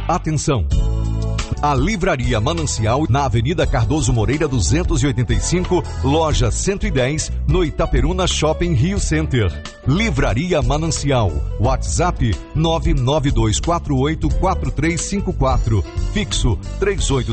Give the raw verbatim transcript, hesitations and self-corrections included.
Atenção! A Livraria Manancial, na Avenida Cardoso Moreira duzentos e oitenta e cinco, loja cento e dez, no Itaperuna Shopping Rio Center. Livraria Manancial, WhatsApp nove nove dois quatro oito quatro três cinco quatro, fixo três oito